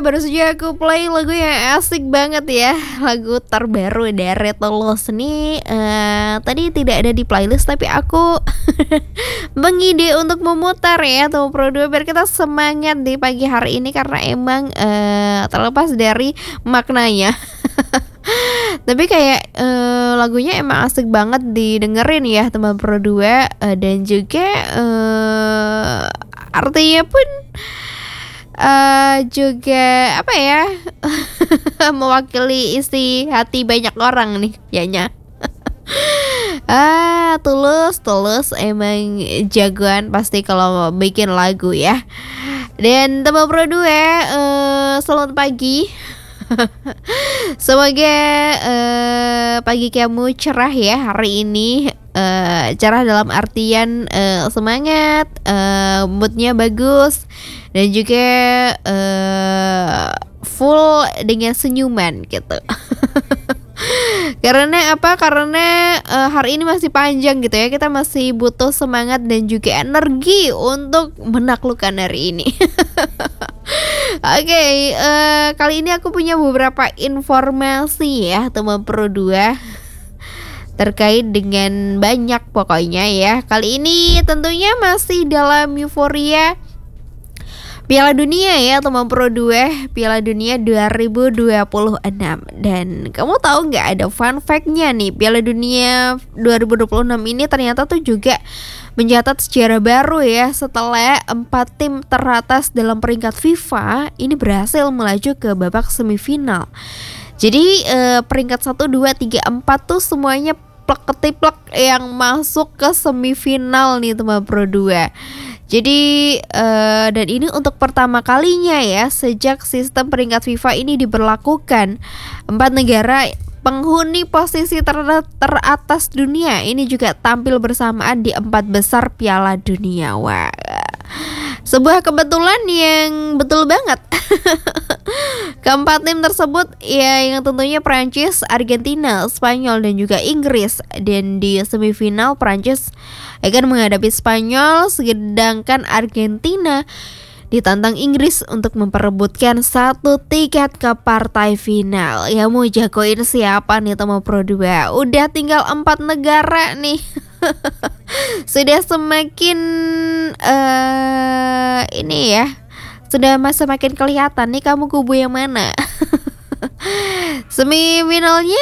baru saja aku play lagu yang asik banget ya. Lagu terbaru dari Tulus nih. Tadi tidak ada di playlist tapi aku mengide untuk memutar ya Tuh Pro 2 biar kita semangat di pagi hari ini karena emang terlepas dari maknanya. Tapi kayak lagunya emang asik banget didengerin ya teman Pro 2 dan juga artinya pun juga apa ya mewakili isi hati banyak orang nih kayaknya. Tulus emang jagoan pasti kalau bikin lagu ya. Dan teman Pro 2 selamat pagi. Semoga pagi kamu cerah ya hari ini. Cerah dalam artian semangat, moodnya bagus dan juga full dengan senyuman gitu. Karena apa? Karena hari ini masih panjang gitu ya. Kita masih butuh semangat dan juga energi untuk menaklukkan hari ini. Oke, kali ini aku punya beberapa informasi ya teman Pro 2 terkait dengan banyak pokoknya ya. Kali ini tentunya masih dalam euforia Piala Dunia ya teman Pro 2, Piala Dunia 2026. Dan kamu tahu nggak ada fun fact-nya nih, Piala Dunia 2026 ini ternyata tuh juga mencatat sejarah baru ya. Setelah 4 tim teratas dalam peringkat FIFA ini berhasil melaju ke babak semifinal. Jadi peringkat 1, 2, 3, 4 tuh semuanya plek ketiplek yang masuk ke semifinal nih teman Pro 2. Jadi dan ini untuk pertama kalinya ya sejak sistem peringkat FIFA ini diberlakukan. 4 negara penghuni posisi teratas dunia ini juga tampil bersamaan di 4 besar Piala Dunia. Wah, sebuah kebetulan yang betul banget. Keempat tim tersebut ya yang tentunya Prancis, Argentina, Spanyol dan juga Inggris. Dan di semifinal Prancis akan menghadapi Spanyol, sedangkan Argentina ditantang Inggris untuk memperebutkan 1 tiket ke partai final. Ya mau jagoin siapa nih teman Pro 2? Udah tinggal 4 negara nih. Sudah semakin ini ya. Sudah semakin kelihatan nih kamu kubu yang mana. Semifinalnya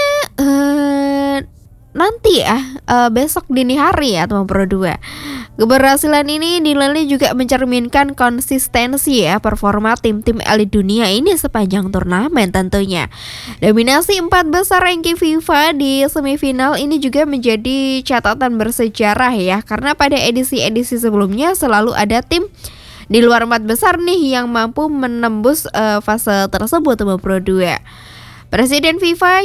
nanti ya besok dini hari ya teman Pro 2. Keberhasilan ini dinilai juga mencerminkan konsistensi ya performa tim-tim elit dunia ini sepanjang turnamen tentunya. Dominasi 4 besar ranking FIFA di semifinal ini juga menjadi catatan bersejarah ya, karena pada edisi-edisi sebelumnya selalu ada tim di luar 4 besar nih yang mampu menembus fase tersebut teman Pro 2. Presiden FIFA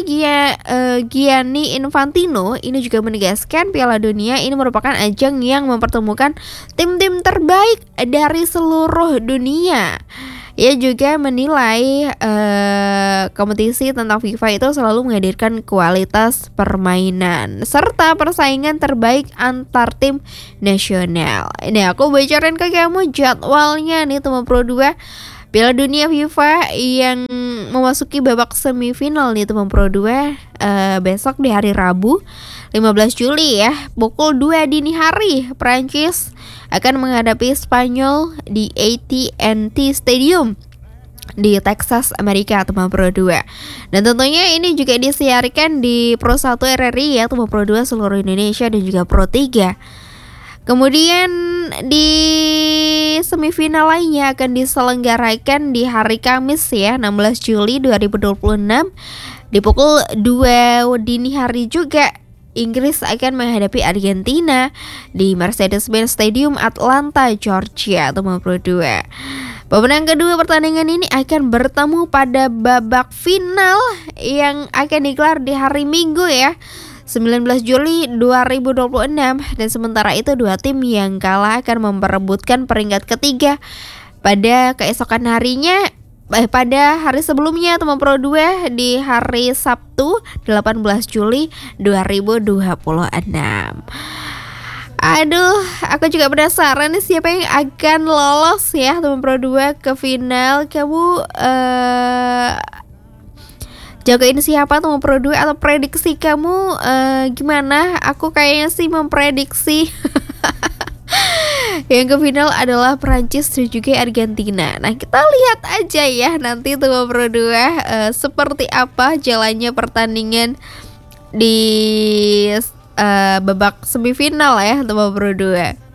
Gianni Infantino ini juga menegaskan Piala Dunia ini merupakan ajang yang mempertemukan tim-tim terbaik dari seluruh dunia. Ia juga menilai kompetisi tentang FIFA itu selalu menghadirkan kualitas permainan serta persaingan terbaik antar tim nasional. Ini aku bocorin ke kamu jadwalnya nih teman Pro 2. Piala Dunia FIFA yang memasuki babak semifinal nih teman Pro 2 besok di hari Rabu 15 Juli ya pukul 2 dini hari. Prancis akan menghadapi Spanyol di AT&T Stadium di Texas, Amerika teman Pro 2. Dan tentunya ini juga disiarkan di Pro 1 RRI ya teman Pro 2 seluruh Indonesia dan juga Pro 3. Kemudian di semifinal lainnya akan diselenggarakan di hari Kamis ya 16 Juli 2026 di pukul 2 dini hari juga. Inggris akan menghadapi Argentina di Mercedes-Benz Stadium Atlanta, Georgia teman Pro 2. Pemenang kedua pertandingan ini akan bertemu pada babak final yang akan digelar di hari Minggu ya 19 Juli 2026. Dan sementara itu 2 tim yang kalah akan memperebutkan peringkat ketiga pada keesokan harinya pada hari sebelumnya teman Pro 2 di hari Sabtu 18 Juli 2026. Aduh, aku juga penasaran nih siapa yang akan lolos ya teman Pro 2 ke final. Kamu jagain siapa teman Pro 2 atau prediksi kamu gimana? Aku kayaknya sih memprediksi yang ke final adalah Prancis dan juga Argentina. Nah, kita lihat aja ya nanti teman Pro 2 seperti apa jalannya pertandingan di babak semifinal ya teman Pro 2.